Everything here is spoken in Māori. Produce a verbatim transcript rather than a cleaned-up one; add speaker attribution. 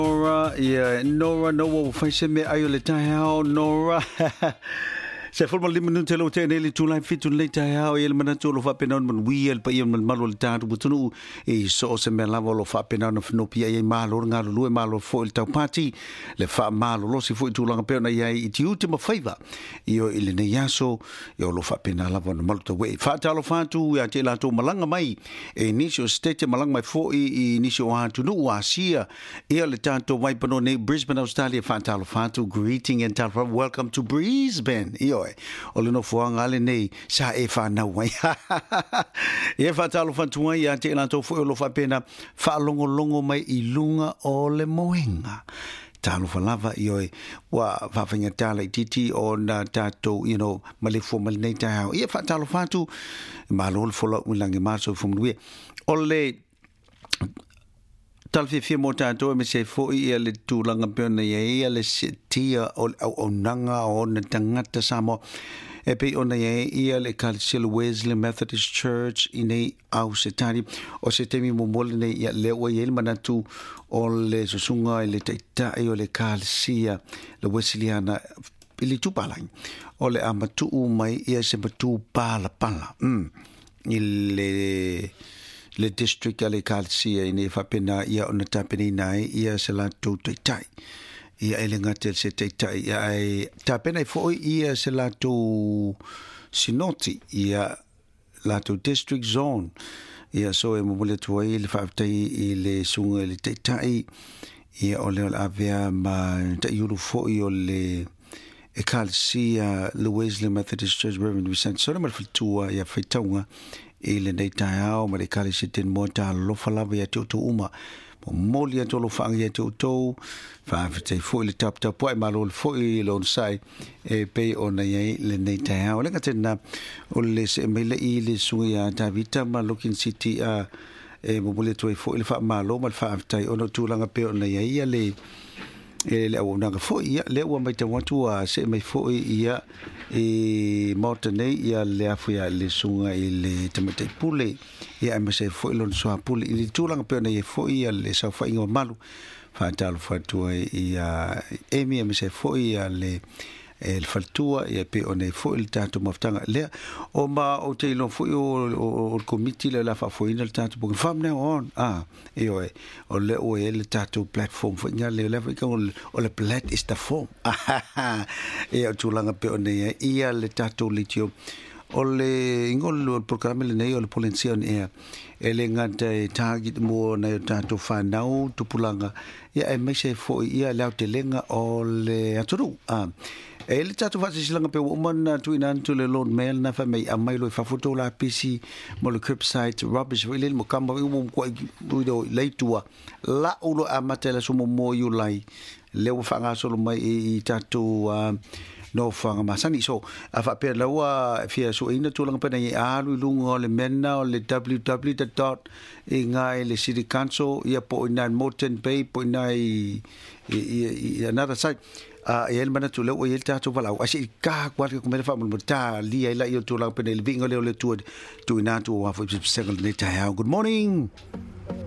Speaker 1: Nora, yeah, Nora, no wo faise me ayo le tai hao, Nora. Se forma lima nun te lo te neli tu lai fitu le tai hao, ele mana tu lo fa pena man wi el pa man malo le tatu butunu e so se me lavo lo fa pena no fno pia e malo nga lo e malo fo il tau pati le fa malo lo si fo tu langa pena ia i ti ultima favor io ile ne yaso io lo fa pena lavo no malo to we fa ta lo fa tu ya te la to malanga mai e nisio state malanga mai fo i nisio ha tu no wa sia e le tanto mai pano ne Brisbane Australia fa ta lo fa tu greeting and tal welcome to Brisbane io o le no fuanga le nei sa e fa na wai e fa talo fa tuai ya te la to fo lo fa pena fa longo longo mai i lunga o le moenga talo fa lava io e wa fa fanya tala titi o na tato you know male fo mal nei ta e fa talo fa tu ma lo fo lo ulange ma so fo mwe o le tal fi fi mo tanto me se fo i le tulanga pena ye le tia o o nanga o na tangata samo e pe ona ye i le Calcil Wesley Methodist Church in au setari o se temi mo mol ne ya le o ye manatu o le susunga le taita e o le Calcia le Wesleyana ili tu palang o le amatu mai ia se matu pala pala mm il le district ale Calcia ine fa pena ia ona tapeni nai ia se la tu tai ia ele ngate se tai ia ai tapena foi ia se la tu sinoti ia la tu district zone ia so e mo le tu ile fa tai ile sunga le tai ia ole avea ma tai yulu foi ole e Calcia le Wesley Methodist Church Reverend Vicente so ma fitua ia faitaunga ele nei tai ao ma le kale se ten mo ta lo falava ya tu uma mo moli ya to lo fa ya tu to fa te fo le tap tap po ma lo fo i lo sai e pe ona ye le nei tai ao le ka tena o le se me le i le su ya ta vita ma looking city a e mo le to fo le fa ma lo ma fa tai ona tu langa pe ona ye ia le e le o nga fo ia le o mai te watu a se mai fo ia e mortene ia le afu ia le sunga i le tamate pule ia me se fo lon so pule i tulanga pe na ia fo ia le sa fa ingo malu fa tal fa tu ia emi me se fo ia le el faltua ia pe ona fo il tanto moftanga le o ma o te lo fo o o committee le la fa fo in il tanto po fam ne on ah e o o le o el tanto platform fo nya le le ko o le plat is the form e o tulanga pe ona ia le tanto litio o le ingol o programma le nei o le polizia e ele ngata target mo na tanto fa nau tupulanga ia e me se fo ia la te lenga o le aturu ah e le tatu fa se langa pe woman tu inan tu le lord mail na fa mai amai lo fa foto la pc mo le curbside rubbish le mo kamba mo ko do leitua la ulo amatela so mo mo you lai le fa nga so mai i tatu no fanga masani so afa pe la wa fia so ina tu langa pe na alu lungo le mena o le www dot ingai le city council ia po ina Moreton Bay po ina i another site a el mana tu le o el ta tu vala asi ka kwa ko me fa mo ta li ai la yo tu la pe le vingo le le tu tu ina tu wa fo second ne ta good morning